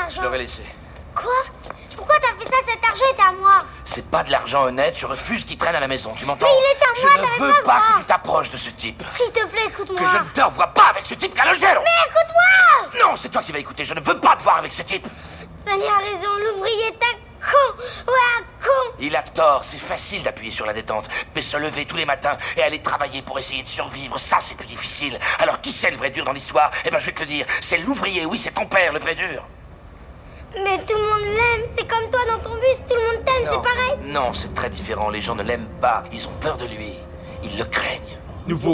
argent. Je l'aurais laissé. Quoi? Pourquoi t'as fait ça? Cet argent est à moi. C'est pas de l'argent honnête, je refuse qu'il traîne à la maison, tu m'entends? Mais il est à moi, Je ne t'avais veux pas le pas droit. que tu t'approches de ce type. S'il te plaît, écoute-moi. Que je ne te revoie pas avec ce type calogero. Mais écoute-moi! Non, c'est toi qui vas écouter, je ne veux pas te voir avec ce type. Sonny a raison, l'ouvrier est un con. Ouais, un con. Il a tort, c'est facile d'appuyer sur la détente. Mais se lever tous les matins et aller travailler pour essayer de survivre, ça c'est plus difficile. Alors qui c'est le vrai dur dans l'histoire? Eh ben je vais te le dire, c'est l'ouvrier, oui c'est ton père le vrai dur. Mais tout le monde l'aime, c'est comme toi dans ton bus, tout le monde t'aime, c'est pareil. Non, c'est très différent, les gens ne l'aiment pas, ils ont peur de lui, ils le craignent. Nouveau